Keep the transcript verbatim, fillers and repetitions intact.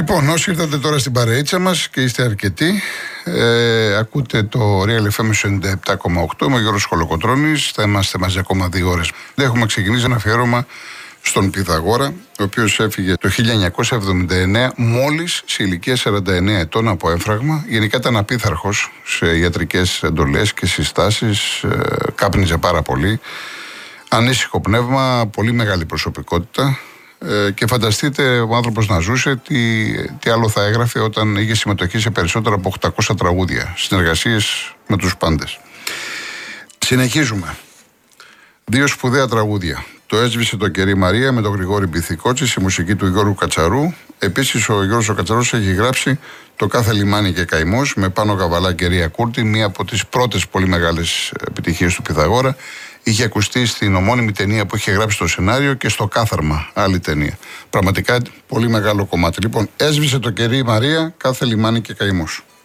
Λοιπόν, όσοι ήρθατε τώρα στην παρείτσα μας και είστε αρκετοί, ε, ακούτε το Real εφ εμ ενενήντα επτά κόμμα οκτώ. Είμαι ο Γιώργος Χολοκοτρώνης. Θα είμαστε μαζί ακόμα δύο ώρες. Έχουμε ξεκινήσει ένα αφιέρωμα στον Πυθαγόρα, ο οποίος έφυγε το χίλια εννιακόσια εβδομήντα εννέα, μόλις σε ηλικία σαράντα εννέα ετών από έμφραγμα. Γενικά ήταν απίθαρχος σε ιατρικές εντολές και συστάσεις, ε, κάπνιζε πάρα πολύ. Ανήσυχο πνεύμα, πολύ μεγάλη προσωπικότητα. Ε, και φανταστείτε ο άνθρωπος να ζούσε τι, τι άλλο θα έγραφε όταν είχε συμμετοχή σε περισσότερα από οκτακόσια τραγούδια, συνεργασίες με τους πάντες. Συνεχίζουμε. Δύο σπουδαία τραγούδια. Το «Έσβησε το κερί Μαρία» με τον Γρηγόρη Μπιθικότση, στη μουσική του Γιώργου Κατσαρού. Επίσης ο Γιώργος ο Κατσαρός έχει γράψει το «Κάθε λιμάνι και καημός» με Πάνο Καβαλά και Ρία Κούρτη, μία από τις πρώτες πολύ μεγάλες επιτυχίες του Πυθαγόρα. Είχε ακουστεί στην ομώνυμη ταινία που είχε γράψει το σενάριο και στο «Κάθαρμα», άλλη ταινία. Πραγματικά πολύ μεγάλο κομμάτι. Λοιπόν, «Έσβησε το κερί Μαρία», «Κάθε λιμάνι και καημός».